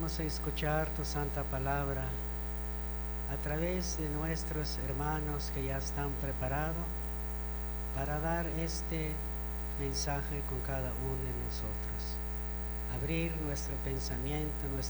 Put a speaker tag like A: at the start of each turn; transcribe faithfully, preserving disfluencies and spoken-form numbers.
A: vamos a escuchar tu santa palabra a través de nuestros hermanos que ya están preparados para dar este mensaje con cada uno de nosotros. Abrir nuestro pensamiento, nuestra